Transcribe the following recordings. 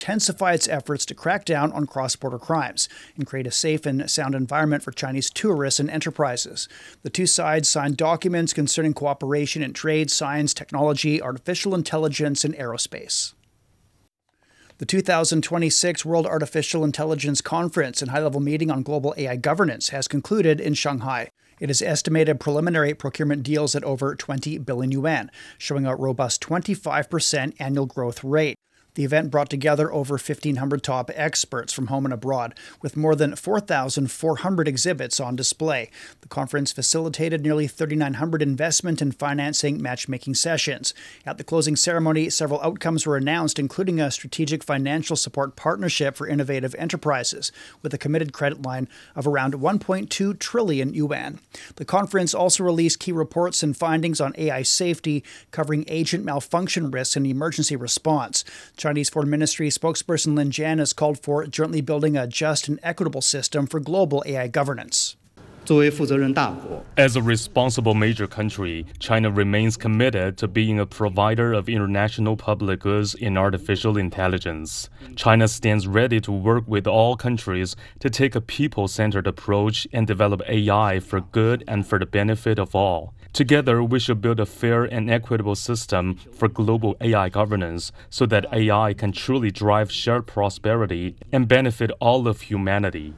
intensify its efforts to crack down on cross-border crimes and create a safe and sound environment for Chinese tourists and enterprises. The two sides signed documents concerning cooperation in trade, science, technology, artificial intelligence, and aerospace. The 2026 World Artificial Intelligence Conference and high-level meeting on global AI governance has concluded in Shanghai. It has estimated preliminary procurement deals at over 20 billion yuan, showing a robust 25% annual growth rate. The event brought together over 1,500 top experts from home and abroad, with more than 4,400 exhibits on display. The conference facilitated nearly 3,900 investment and financing matchmaking sessions. At the closing ceremony, several outcomes were announced, including a strategic financial support partnership for innovative enterprises, with a committed credit line of around 1.2 trillion yuan. The conference also released key reports and findings on AI safety, covering agent malfunction risks and emergency response. Chinese Foreign Ministry spokesperson Lin Jian has called for jointly building a just and equitable system for global AI governance. As a responsible major country, China remains committed to being a provider of international public goods in artificial intelligence. China stands ready to work with all countries to take a people-centered approach and develop AI for good and for the benefit of all. Together, we should build a fair and equitable system for global AI governance so that AI can truly drive shared prosperity and benefit all of humanity.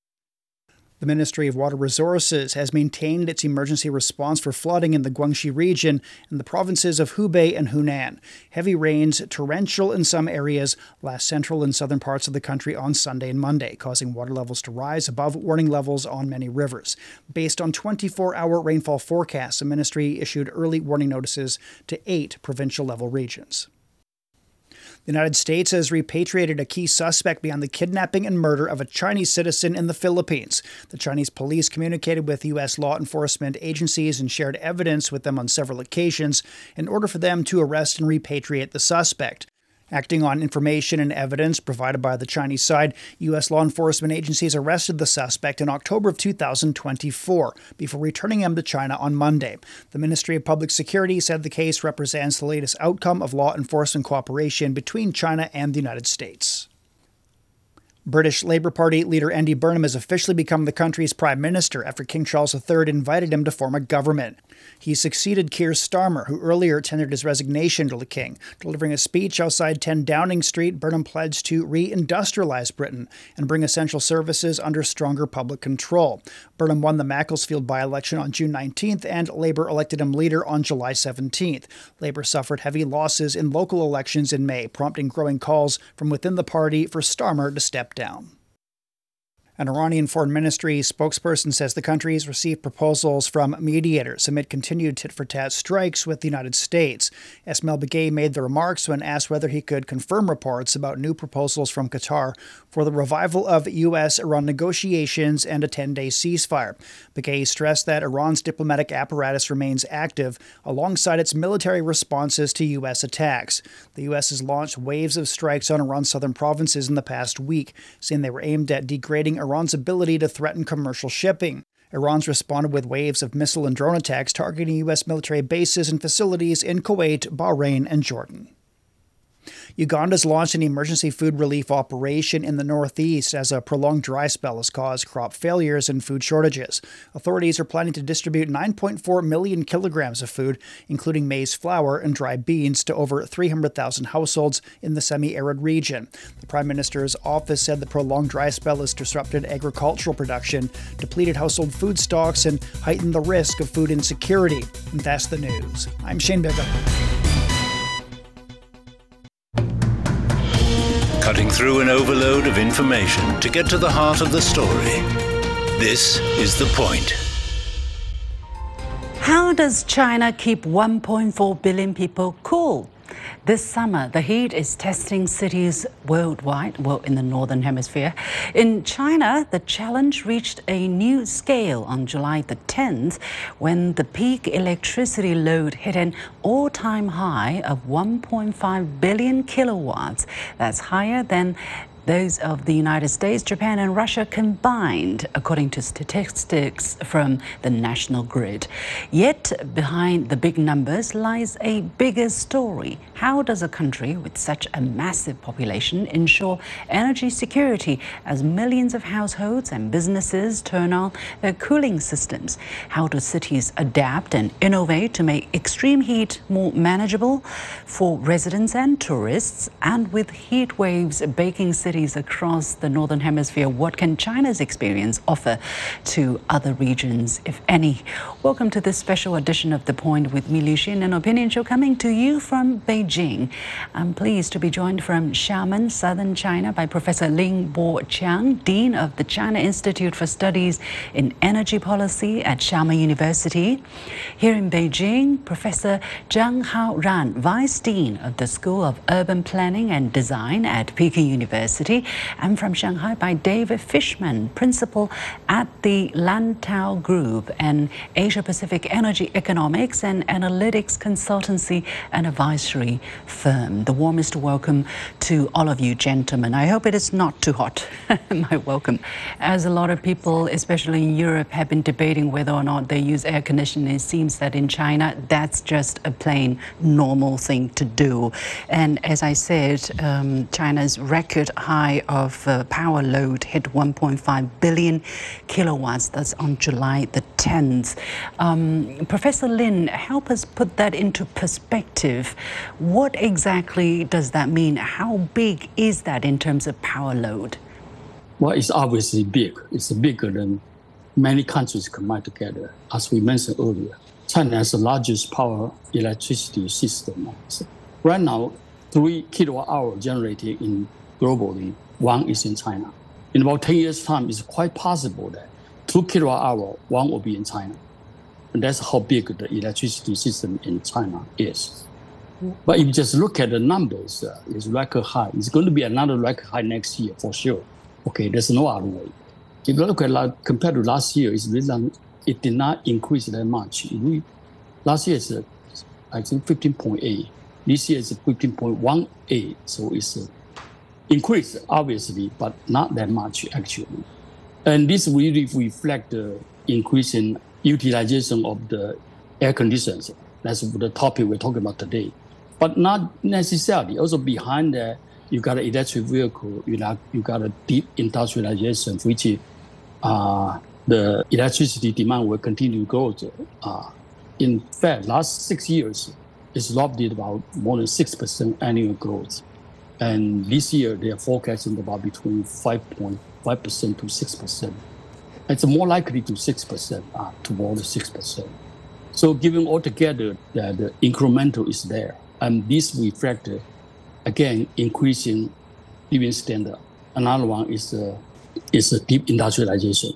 The Ministry of Water Resources has maintained its emergency response for flooding in the Guangxi region and the provinces of Hubei and Hunan. Heavy rains, torrential in some areas, last central and southern parts of the country on Sunday and Monday, causing water levels to rise above warning levels on many rivers. Based on 24-hour rainfall forecasts, the ministry issued early warning notices to 8 provincial-level regions. The United States has repatriated a key suspect behind the kidnapping and murder of a Chinese citizen in the Philippines. The Chinese police communicated with U.S. law enforcement agencies and shared evidence with them on several occasions in order for them to arrest and repatriate the suspect. Acting on information and evidence provided by the Chinese side, U.S. law enforcement agencies arrested the suspect in October of 2024 before returning him to China on Monday. The Ministry of Public Security said the case represents the latest outcome of law enforcement cooperation between China and the United States. British Labour Party leader Andy Burnham has officially become the country's Prime Minister after King Charles III invited him to form a government. He succeeded Keir Starmer, who earlier tendered his resignation to the King. Delivering a speech outside 10 Downing Street, Burnham pledged to re-industrialise Britain and bring essential services under stronger public control. Burnham won the Macclesfield by-election on June 19th, and Labour elected him leader on July 17th. Labour suffered heavy losses in local elections in May, prompting growing calls from within the party for Starmer to step down. An Iranian foreign ministry spokesperson says the country has received proposals from mediators amid continued tit-for-tat strikes with the United States. Esmail Begay made the remarks when asked whether he could confirm reports about new proposals from Qatar for the revival of U.S.-Iran negotiations and a 10-day ceasefire. Begay stressed that Iran's diplomatic apparatus remains active alongside its military responses to U.S. attacks. The U.S. has launched waves of strikes on Iran's southern provinces in the past week, saying they were aimed at degrading Iran's ability to threaten commercial shipping. Iran's responded with waves of missile and drone attacks targeting U.S. military bases and facilities in Kuwait, Bahrain, and Jordan. Uganda's launched an emergency food relief operation in the northeast as a prolonged dry spell has caused crop failures and food shortages. Authorities are planning to distribute 9.4 million kilograms of food, including maize flour and dry beans, to over 300,000 households in the semi-arid region. The Prime Minister's office said the prolonged dry spell has disrupted agricultural production, depleted household food stocks, and heightened the risk of food insecurity. And that's the news. I'm Shane Bigham. Cutting through an overload of information to get to the heart of the story. This is The Point. How does China keep 1.4 billion people cool? This summer, the heat is testing cities worldwide, in the Northern Hemisphere. In China, the challenge reached a new scale on July the 10th when the peak electricity load hit an all-time high of 1.5 billion kilowatts. That's higher than those of the United States, Japan and Russia combined, according to statistics from the National Grid. Yet behind the big numbers lies a bigger story. How does a country with such a massive population ensure energy security as millions of households and businesses turn on their cooling systems? How do cities adapt and innovate to make extreme heat more manageable for residents and tourists? And with heat waves baking cities across the Northern Hemisphere, what can China's experience offer to other regions, if any? Welcome to this special edition of The Point with me, Liu Xin, an opinion show coming to you from Beijing. I'm pleased to be joined from Xiamen, southern China, by Professor Ling Bo-Qiang, Dean of the China Institute for Studies in Energy Policy at Xiamen University. Here in Beijing, Professor Zhang Haoran, Vice Dean of the School of Urban Planning and Design at Peking University. And from Shanghai by David Fishman, Principal at the Lantau Group, an Asia-Pacific energy economics and analytics consultancy and advisory firm. The warmest welcome to all of you gentlemen. I hope it is not too hot. My welcome. As a lot of people, especially in Europe, have been debating whether or not they use air conditioning, it seems that in China, that's just a plain normal thing to do. And as I said, China's record high of power load hit 1.5 billion kilowatts. That's on July the 10th. Professor Lin, help us put that into perspective. What exactly does that mean? How big is that in terms of power load? Well, it's obviously big. It's bigger than many countries combined together. As we mentioned earlier, China has the largest power electricity system. So right now, 3 kilowatt hour generated in globally, 1 is in China. In about 10 years' time, it's quite possible that 2 kilowatt hour, 1 will be in China. And that's how big the electricity system in China is. But if you just look at the numbers, it's record high. It's going to be another record high next year for sure. Okay, there's no other way. If you look at compared to last year, it did not increase that much. Last year is I think 15.8. This year is 15.18. So it's increased, obviously, but not that much actually. And this really reflects the increase in utilization of the air conditioners. That's the topic we're talking about today. But not necessarily. Also behind that, you got an electric vehicle, you got a deep industrialization, which is the electricity demand will continue to grow. In fact, last 6 years, it's lofted about more than 6% annual growth. And this year, they are forecasting about between 5.5% to 6%. It's more likely to 6%, toward 6%. So given altogether that the incremental is there, and this reflects, again, increasing living standard. Another one is a deep industrialization.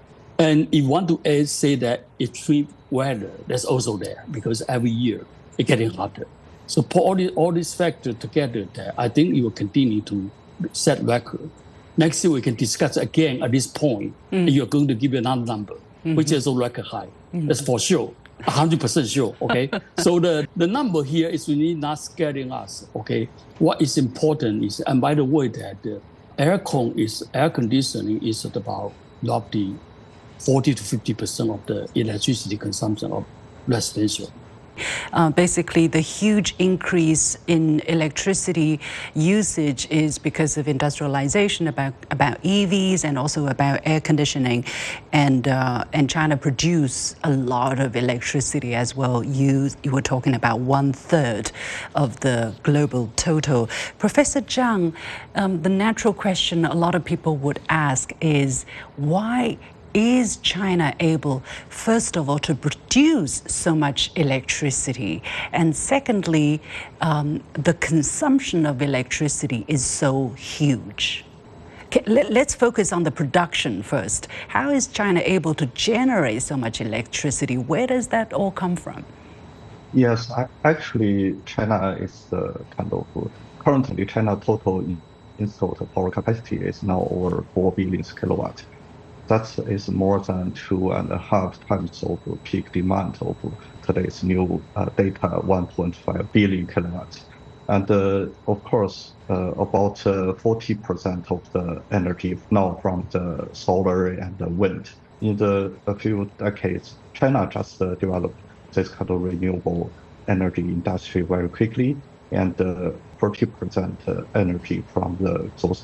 And if you want to say that extreme weather, that's also there, because every year it's getting hotter. So put all these factors together, I think it will continue to set record. Next year we can discuss again at this point. You're going to give you another number, which is a record high. That's for sure, 100% sure. Okay. So the number here is really not scaring us. Okay. What is important is, and by the way, that the air conditioning is at about roughly 40 to 50% of the electricity consumption of residential. Basically, the huge increase in electricity usage is because of industrialization, about EVs, and also about air conditioning. And China produce a lot of electricity as well. You were talking about 1/3 of the global total. Professor Zhang, the natural question a lot of people would ask is, why is China able, first of all, to produce so much electricity? And secondly, the consumption of electricity is so huge. Let's focus on the production first. How is China able to generate so much electricity? Where does that all come from? Yes, actually, China is currently China total installed power capacity is now over 4 billion kilowatts. That is more than 2.5 times of peak demand of today's new data, 1.5 billion kilowatts. And of course, about 40% of the energy now from the solar and the wind. In a few decades, China just developed this kind of renewable energy industry very quickly, and 40% energy from those